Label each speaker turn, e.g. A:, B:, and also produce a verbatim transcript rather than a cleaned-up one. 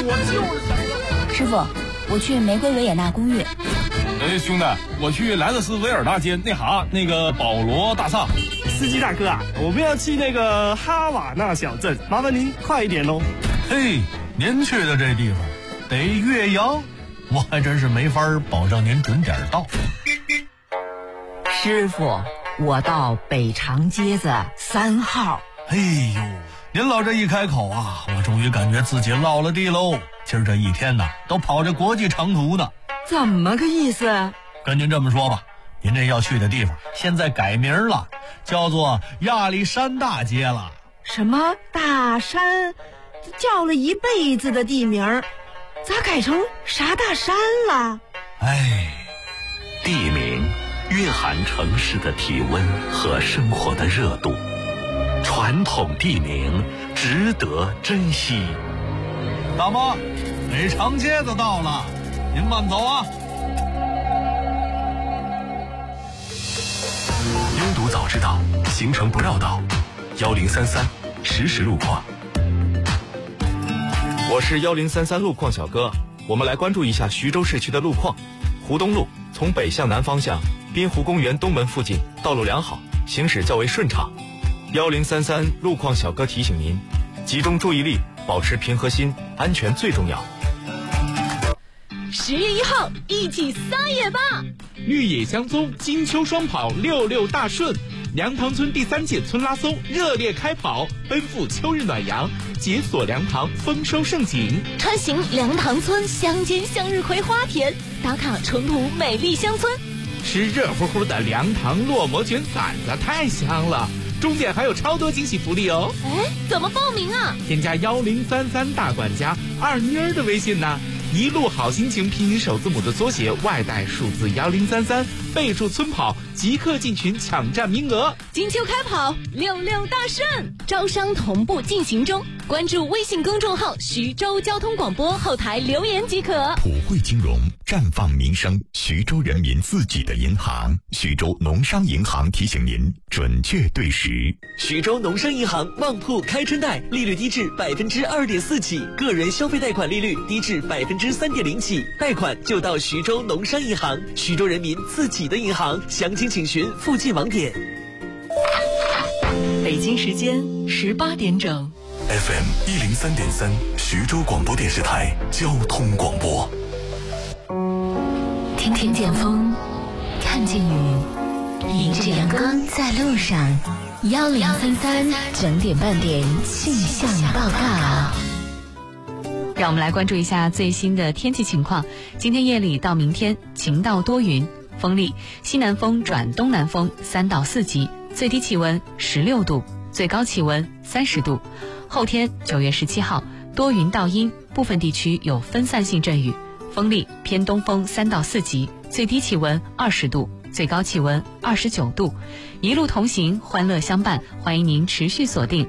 A: 我就是想要。
B: 师傅，我去玫瑰维也纳公寓。
A: 哎，兄弟，我去莱特斯维尔大街那哈那个保罗大厦。
C: 司机大哥啊，我们要去那个哈瓦那小镇，麻烦您快一点喽。
D: 嘿，您去的这地方得岳阳，我还真是没法保证您准点到。
E: 师傅，我到北长街子三号。
D: 哎呦，您老这一开口啊，我终于感觉自己落了地喽。今儿这一天呐，都跑着国际长途呢。
E: 怎么个意思？
D: 跟您这么说吧，您这要去的地方现在改名了，叫做亚历山大街了。
E: 什么大山？叫了一辈子的地名，咋改成啥大山了？
D: 哎，
F: 地名蕴含城市的体温和生活的热度，传统地名值得珍惜。
D: 大妈，北长街子到了，您慢走啊。
F: 优读早知道，行程不绕道，幺零三三实时路况。
G: 我是幺零三三路况小哥，我们来关注一下徐州市区的路况。湖东路从北向南方向，滨湖公园东门附近道路良好，行驶较为顺畅。幺零三三路况小哥提醒您，集中注意力，保持平和心，安全最重要。
H: 十月一号，一起撒野吧！
I: 绿野香踪金秋双跑六六大顺，梁塘村第三届村拉松热烈开跑，奔赴秋日暖阳，解锁梁塘丰收盛景。
H: 穿行梁塘村乡间向日葵花田，打卡淳朴美丽乡村。
I: 吃热乎乎的梁塘烙馍卷馓子太香了，中间还有超多惊喜福利哦！
H: 哎，怎么报名啊？
I: 添加幺零三三大管家二妮儿的微信呢。一路好心情拼音首字母的缩写，外带数字幺零三三，备注村跑，即刻进群抢占名额。
H: 金秋开跑，六六大顺，招商同步进行中。关注微信公众号徐州交通广播，后台留言即可。
J: 普惠金融，绽放民生，徐州人民自己的银行。徐州农商银行提醒您，准确对时。
K: 徐州农商银行旺铺开春贷，利率低至百分之二点四起，个人消费贷款利率低至百分之三点零起，贷款就到徐州农商银行，徐州人民自己的银行。详情请询附近网点。
L: 北京时间十八点整。
F: F M 一零三点三，徐州广播电视台交通广播。
B: 听听见风，看见雨，迎着阳光在路上。幺零三三整点半点气象报告。
L: 让我们来关注一下最新的天气情况。今天夜里到明天晴到多云，风力西南风转东南风三到四级，最低气温十六度，最高气温三十度。后天九月十七号多云到阴，部分地区有分散性阵雨，风力偏东风三到四级，最低气温二十度，最高气温二十九度。一路同行，欢乐相伴，欢迎您持续锁定